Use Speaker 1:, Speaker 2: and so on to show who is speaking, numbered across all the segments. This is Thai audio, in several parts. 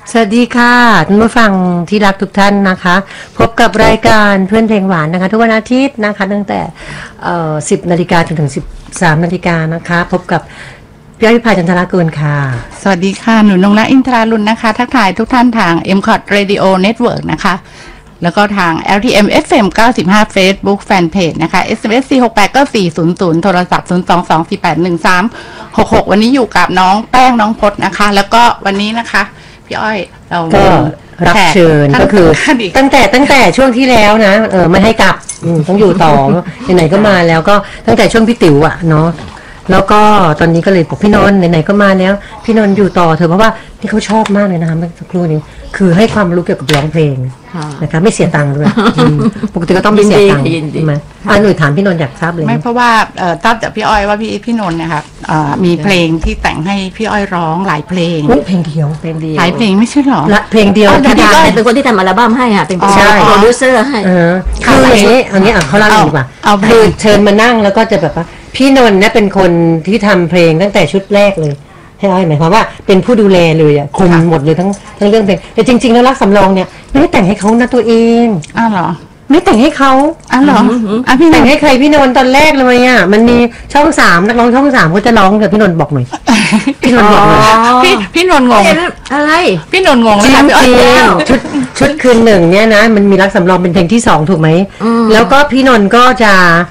Speaker 1: สวัสดีค่ะท่านผู้ฟังที่รักทุกท่านนะคะพบกับรายการเพื่อนเพลงหวานนะคะทุกวันอาทิตย์นะคะตั้งแต่10 นาฬิกาจนถึง13 นาฬิกานะคะพบกับพี่อ้อยพิพาจันทรากุลค่ะ
Speaker 2: สวัสดีค่ะหนูนงรักอินทราลุนนะคะทักทายทุกท่านทาง MCOT Radio Network นะคะแล้วก็ทาง LTM FM 95 Facebook Fanpage นะคะ SMS 468ก็400โทรศัพท์022481366วันนี้อยู่กับน้องแป้งน้องพจน์นะคะแล้วก็วันนี้นะคะพี่อ้อยเรา
Speaker 1: ก็รับเชิญก็คือตั้งแต่ช่วงที่แล้วนะไม่ให้กลับต้องอยู่ต่อไหนๆก็มาแล้วก็ตั้งแต่ช่วงพี่ติ๋วอะเนาะแล้วก็ตอนนี้ก็เลยบอกพี่นนท์ไหนๆก็มาแล้วพี่นนท์อยู่ต่อเถอะเพราะว่าที่เขาชอบมากเลยนะคะเมื่อสักครู่นี้คือให้ความรู้เกี่ยวกับร้องเพลงนะคะไม่เสียตังค์ด้วยปกติก็ต้องไม่เสียตังค์ใช่ไหมหนูถามพี่นนท์อยากทราบเลย
Speaker 2: ไม่เพราะว่าทราบจากพี่อ้อยว่าพี่นนท์นะคะมีเพลงที่แต่งให้พี่อ้อยร้องหลายเพลง
Speaker 1: เพลงเดียว
Speaker 2: หลายเพลงไม่ใช่หรอ
Speaker 1: เพลงเดียว
Speaker 3: พี่อ้อยเป็นคนที่ทำอัลบั้มให้ค่ะเป็นโปรดิวเซอร์ให้
Speaker 1: คืออย่างนี้เขาเล่าดีกว่าคือเชิญมานั่งแล้วก็จะแบบว่าพี่นนท์เนี่ยเป็นคนที่ทำเพลงตั้งแต่ชุดแรกเลยให้อ้อยหมายความว่าเป็นผู้ดูแลเลยอ่ะคุมหมดเลยทั้งเรื่องเพลงแต่จริงๆแล้วรักสำรองเนี่ยไม่ได้แต่งให้เขานะตัวเอง
Speaker 2: เหรอ
Speaker 1: ไม่แต่งให้เขา
Speaker 2: เหรอ
Speaker 1: พี่แต่งให้ใครพี่นนท์ตอนแรกเลยอ่ะมันมีช่อง3นักร้องช่อง3เขาจะร้องแต่พี่นนท์บอกหน่อยพี่นนท์บอกหน่อย
Speaker 2: พี่นนท์งง
Speaker 3: อะไร
Speaker 2: พี่นนท์งง
Speaker 1: เลยชุดคืนหนึ่งเนี่ยนะมันมีรักสำรองเป็นเพลงที่2ถูกไหมแล้วก็พี่นนท์ก็จะ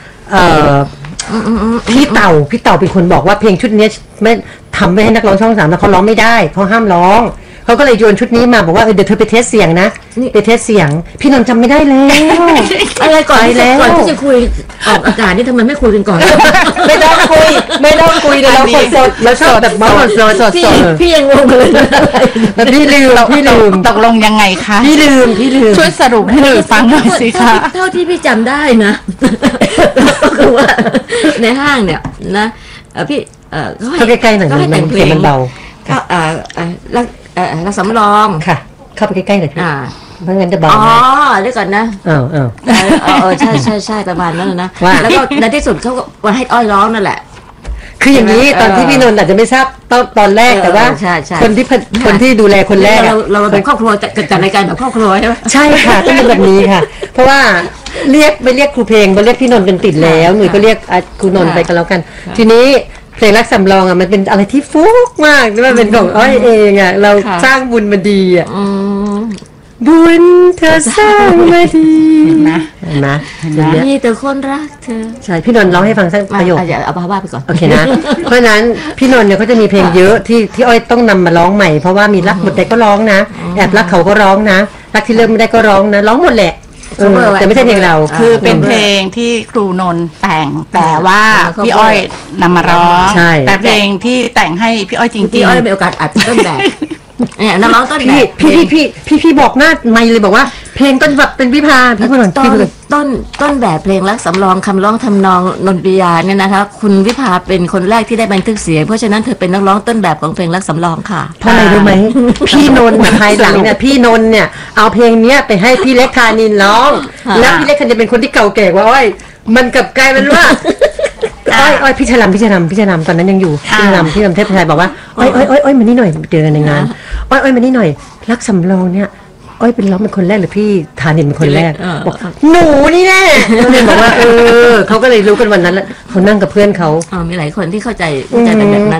Speaker 1: พี่เต่าเป็นคนบอกว่าเพลงชุดนี้ไม่ทำไม่ให้นักร้องช่อง3แล้วเขาร้องไม่ได้เขาห้ามร้องเขาก็เลยโยนชุดนี้มาบอกว่าเดี๋ยวเธอไปเทสเสียงนะไปเทสเสียงพี่นนท์จำไม่ได้แล้ว
Speaker 3: อะไรก่อนที่จะคุยออกอากาศนี่ทำไมไม่คุยกันก่อน
Speaker 1: ไม่ต้องคุยเดี๋ยวเราสดแล้วชอบแบบมาสด
Speaker 3: พี่ยังงงเลย
Speaker 1: แล้วพี่ลืม
Speaker 2: ตกลงยังไงคะ
Speaker 1: พี่ลืม
Speaker 2: ช่วยสรุปให้หนูฟังหน่อยสิคะ
Speaker 3: เท่าที่พี่จำได้นะก็คือว่าในห้างเนี่ยนะพี่
Speaker 1: เข้าใกล้ๆหน่อยมันเบา
Speaker 3: ก็รักสำรอง
Speaker 1: ค่ะเข้าไปใกล้ๆหน่อยพี่เพราะงั้นจะเบา
Speaker 3: เดี๋ยวก่อนนะใช่ประมาณนั้นนะแล้วก็ในที่สุดเขาวันให้อ้อยร้องนั่นแหละ
Speaker 1: คืออย่างนี้ตอนที่พี่นนท์อาจจะไม่ทราบตอนแรกแต่ว่าคนที่ดูแลคนแรก
Speaker 3: เราเป็นครอบครัวจัดรายการแบบครอบครัวใช่ไหม
Speaker 1: ใช่ค่ะต้องเป็นแบบนี้ค่ะเพราะว่าไม่เรียกครูเพลงมาเรียกพี่นนท์เป็นติดแล้วหนุ่ยก็เรียกครูนนท์ไปกันแล้วกันทีนี้เพลงรักสำรองอ่ะมันเป็นอะไรที่ฟุกมากนี่มันเป็นของอ้อยเองอ่ะเราสร้างบุญมาดีอ่ะบุญเธอสร้างมาดี
Speaker 3: นะมีแต่คนรักเธอ
Speaker 1: ใช่พี่นนท์ร้องให้ฟังสักประโยค
Speaker 3: เอาบ้าไปก่อน
Speaker 1: โอเคนะเพราะนั้นพี่นนท์เนี่ยเขาจะมีเพลงเยอะที่อ้อยต้องนำมาร้องใหม่เพราะว่ามีรักหมดใจก็ร้องนะแอบรักเขาก็ร้องนะรักที่เริ่มไม่ได้ก็ร้องนะร้องหมดแหละแต่ไม่ใช่เพลงเรา
Speaker 2: คือเป็นเพลงที่ครูนนท์แต่งแต่ว่าพี่อ้อยนำมาร้องแต่เพลงที่แต่งให้พี่อ้อยจริงๆ
Speaker 3: พี่อ้อยมีโอกาสอัดต้นแบบเนี่ยน้ำร้องต้นแบบ
Speaker 1: พี่บอกหน้าไม่เลยบอกว่าเพลงต้นแบบเป็นพี่พาพี่คน
Speaker 3: ต้นแบบเพลงรักสำรองคำร้องทำนองนนทยาเนี่ยนะคะคุณวิภาเป็นคนแรกที่ได้บันทึกเสียงเพราะฉะนั้นเธอเป็นนักร้องต้นแบบของเพลงรักสำรองค่ะ
Speaker 1: เพราะอะไรรู้ไหมพี่นนท์ภายหลังเนี่ยพี่นนท์เนี่ยเอาเพลงเนี้ยไปให้พี่เล็กธานินร้องแล้วพี่เล็กธานินเป็นคนที่เก่าแก่กว่าอ้อยมันกลับกลายเป็นว่าอ้อยพี่ชลำตอนนั้นยังอยู่พี่ชลำเทพไทยบอกว่าอ้อยมานี่หน่อยเจอกันในงานอ้อยมานี่หน่อยรักสำรองเนี่ยอ้อยเป็นร้องเป็นคนแรกหรือพี่ธานินเป็นคนแรกบอกหนูนี่แน่ก็เลยบอกว่าเขาก็เลยรู้กันวันนั้นแล้วเขานั่งกับเพื่อนเขา
Speaker 3: มีหลายคนที่เข้าใจเป็นแบบนั้น